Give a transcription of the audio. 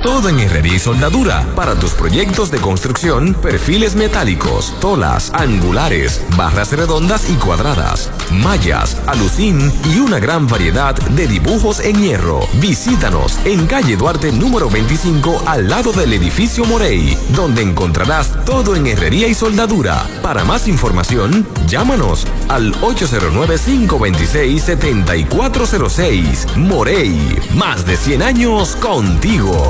Todo en herrería y soldadura para tus proyectos de construcción, perfiles metálicos, tolas, angulares, barras redondas y cuadradas, mallas, alucín y una gran variedad de dibujos en hierro. Visítanos en calle Duarte número 25 al lado del edificio Morey, donde encontrarás todo en herrería y soldadura. Para más información, llámanos al 809-526-7406. Morey, más de 100 años contigo.